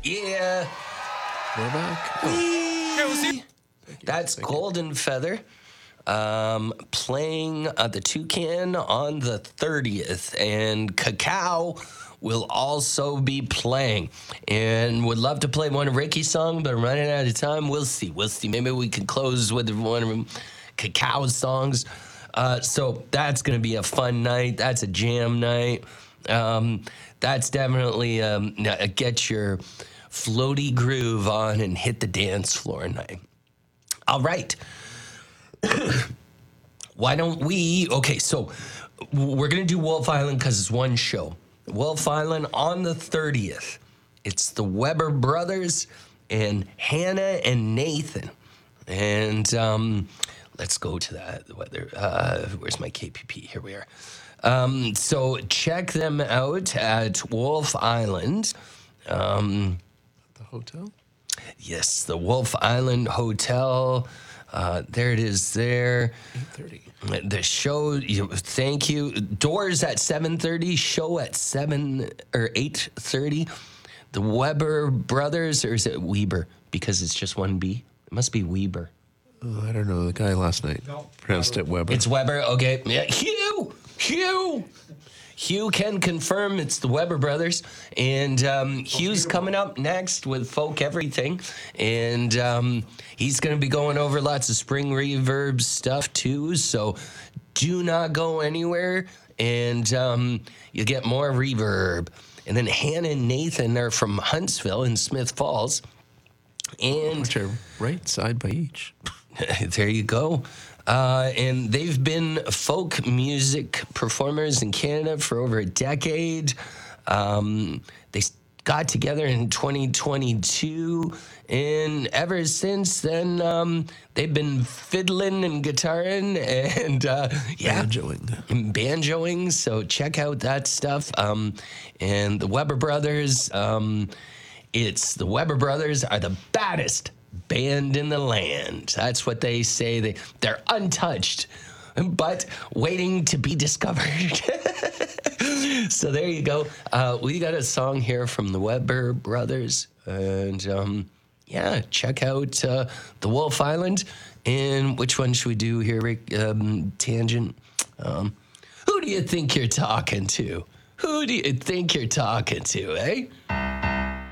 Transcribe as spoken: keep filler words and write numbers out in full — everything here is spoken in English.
Yeah. We're back. Whee! That's Golden Feather um, playing uh, the Toucan on the thirtieth. And Cacao will also be playing. And would love to play one of Ricky's songs, but I'm running out of time. We'll see. We'll see. Maybe we can close with one of Cacao's songs. Uh, so that's going to be a fun night. That's a jam night. Um, that's definitely um, a get your floaty groove on and hit the dance floor night. All right. Why don't we? Okay, so we're going to do Wolf Island because it's one show. Wolf Island on the thirtieth. It's the Weber brothers and Hannah and Nathan. And um, let's go to that. The weather. Uh, where's my K P P? Here we are. Um, so check them out at Wolf Island. Um, The hotel? yes, the Wolf Island Hotel. Uh, there it is there. eight thirty. The show, you, thank you. Doors at seven thirty, show at seven or eight thirty. The Weber brothers, or is it Weber? Because it's just one B. It must be Weber. Oh, I don't know. The guy last night pronounced it Weber. It's Weber, okay. Yeah, Hugh! Hugh! Hugh can confirm it's the Weber brothers. And um, Hugh's coming up next with Folk Everything. And um, he's going to be going over lots of spring reverb stuff too. So do not go anywhere. And um, you'll get more reverb. And then Hannah and Nathan are from Huntsville and Smith Falls. And Which are right side by each. there you go. Uh, and they've been folk music performers in Canada for over a decade. Um, they got together in twenty twenty-two, and ever since then, um, they've been fiddling and guitaring and uh, yeah, Banjoing. and banjoing. So check out that stuff. Um, and the Weber brothers. Um, it's the Weber brothers are the baddest band in the land. That's what they say. They, they're untouched, but waiting to be discovered. So there you go. Uh, we got a song here from the Weber brothers. And um, yeah, check out uh, the Wolf Island. And which one should we do here, Rick? Um, Tangent. Um, who do you think you're talking to? Who do you think you're talking to, eh?